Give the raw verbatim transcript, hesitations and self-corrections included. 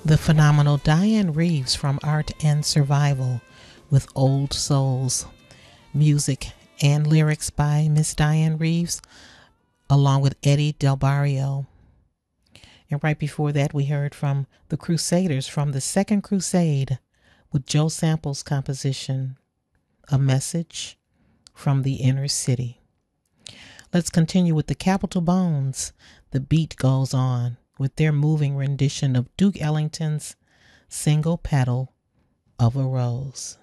The phenomenal Diane Reeves from Art and Survival with Old Souls. Music and lyrics by Miss Diane Reeves along with Eddie Del Barrio. And right before that, we heard from the Crusaders from the Second Crusade with Joe Sample's composition, A Message from the Inner City. Let's continue with the Capital Bones. The Beat Goes On with their moving rendition of Duke Ellington's Single Petal of a Rose.